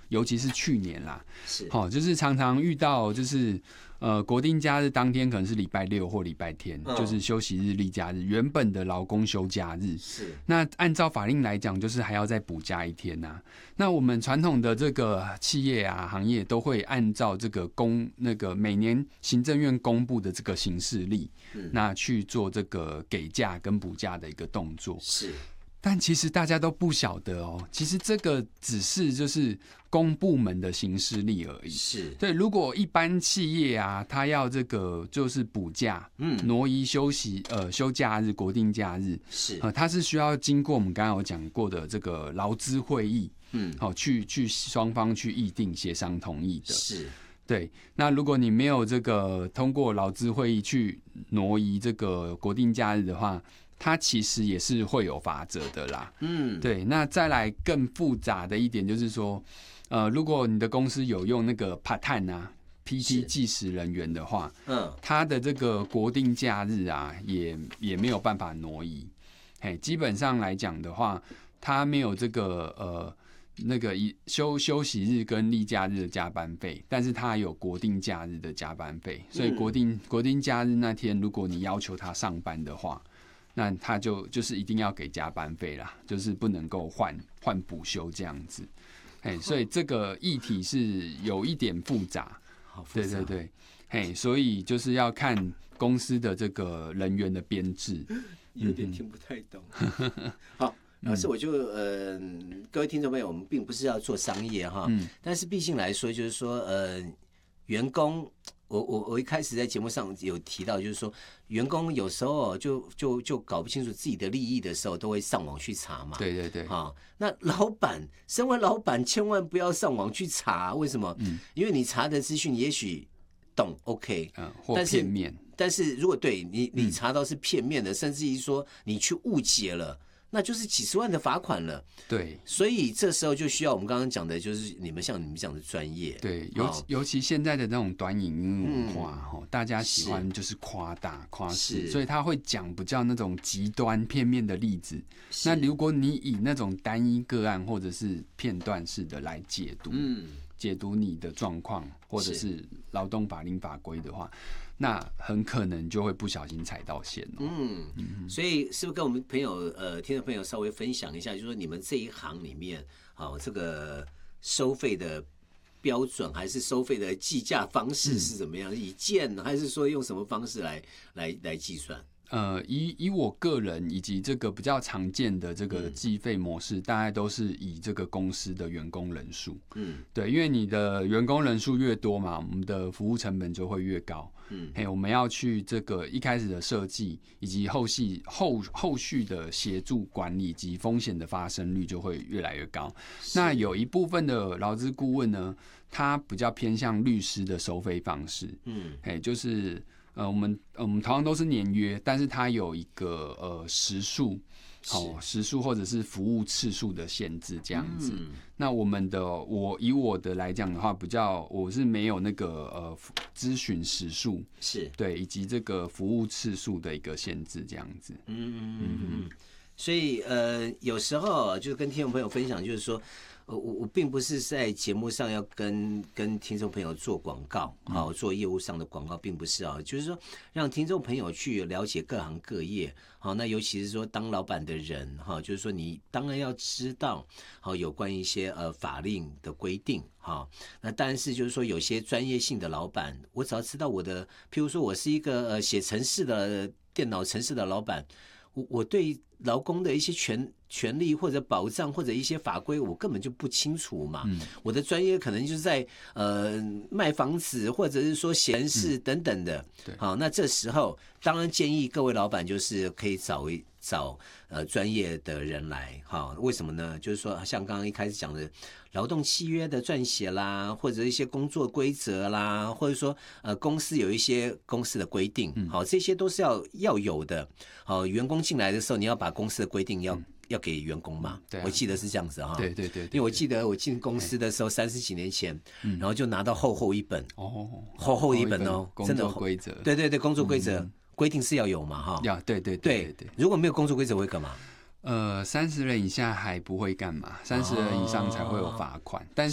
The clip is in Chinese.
尤其是去年啦， 是就是常常遇到就是国定假日当天可能是礼拜六或礼拜天，就是休息日、例假日，原本的劳工休假日， 是那按照法令来讲，就是还要再补假一天呐。那我们传统的这个企业啊、行业都会按照这个每年行政院公布的这个行事历，那去做这个给假跟补假的一个动作。 是。 但其实大家都不晓得哦，其实这个只是就是公部门的行事历而已。 是对，如果一般企业啊，他要这个就是补假，挪移休假日、国定假日， 是它是需要经过我们刚刚有讲过的这个劳资会议，去双方去议定、协商同意的。 是。 对，那如果你没有这个通过劳资会议去挪移这个国定假日的话，它其实也是会有罚则的啦。对。那再来更复杂的一点就是说，如果你的公司有用那个 part time 啊 PT 计时人员的话，他的这个国定假日啊，也没有办法挪移。基本上来讲的话，他没有这个那个休息日跟例假日的加班费，但是他有国定假日的加班费，所以国定假日那天，如果你要求他上班的话，那他就是一定要给加班费啦，就是不能够换补休这样子。所以这个议题是有一点复杂。对对对，所以就是要看公司的这个人员的编制。 有点听不太懂。好。老师，我就各位听众朋友，我们并不是要做商业哈，但是毕竟来说，就是说员工，我一开始在节目上有提到，就是说员工有时候就搞不清楚自己的利益的时候，都会上网去查嘛。 对对对。 那身为老板，千万不要上网去查，为什么？因为你查的资讯也许懂 OK， 或片面。 但是如果对你查到是片面的，甚至于说你去误解了。那就是几十万的罚款了。对，所以这时候就需要我们刚刚讲的，就是你们讲的专业。 对，尤其现在的那种短影音文化，大家喜欢就是夸大夸饰，所以他会讲比较那种极端片面的例子。那如果你以那种单一个案或者是片段式的来解读你的状况，或者是劳动法令法规的话，那很可能就会不小心踩到线。 所以是不是跟我们朋友听众朋友稍微分享一下，就是说你们这一行里面，这个收费的标准还是收费的计价方式是怎么样？以件还是说用什么方式来计算？ 以我个人以及这个比较常见的这个计费模式，大概都是以这个公司的员工人数。对，因为你的员工人数越多嘛，我们的服务成本就会越高。我们要去这个一开始的设计，以及后续的协助管理及风险的发生率就会越来越高。那有一部分的劳资顾问呢，他比较偏向律师的收费方式。就是我们同样都是年约，但是它有一个时数或者是服务次数的限制这样子。那以我的来讲的话，我是没有那个咨询时数，是对，以及这个服务次数的一个限制这样子。 所以有时候就是跟听众朋友分享，就是说。我并不是在节目上要跟听众朋友做广告，做业务上的广告，并不是啊，就是说让听众朋友去了解各行各业，那尤其是说当老板的人，就是说你当然要知道有关一些法令的规定，那但是就是说有些专业性的老板，我只要知道譬如说我是一个写程式的电脑程式的老板，我对劳工的一些权利或者保障或者一些法规，我根本就不清楚嘛。我的专业可能就是在卖房子或者是说写程式等等的。好，那这时候当然建议各位老板就是可以找专业的人来。为什么呢？就是说像刚刚一开始讲的劳动契约的撰写啦，或者一些工作规则啦，或者说公司有一些公司的规定，这些都是要有的。员工进来的时候，你要把公司的规定要给员工嘛。我记得是这样子哈。对，因为我记得我进公司的时候30几年前，然后就拿到厚一本厚一本哦，真的规则。对，工作规则规定是要有嘛哈。对，如果没有工作规则会干嘛 ？30人以下还不会干嘛，30人以上才会有罚款。但